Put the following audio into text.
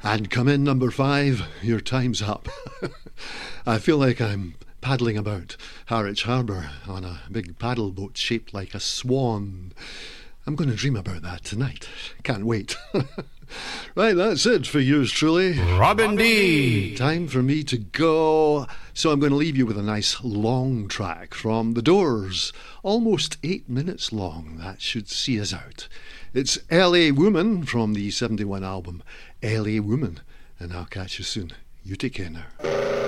And come in number 5, your time's up. I feel like I'm paddling about Harwich Harbour on a big paddle boat shaped like a swan. I'm going to dream about that tonight. Can't wait. Right, that's it for yours truly, Robin D. Time for me to go. So I'm going to leave you with a nice long track from The Doors. Almost 8 minutes long. That should see us out. It's LA Woman from the 71 album LA Woman. And I'll catch you soon. You take care now.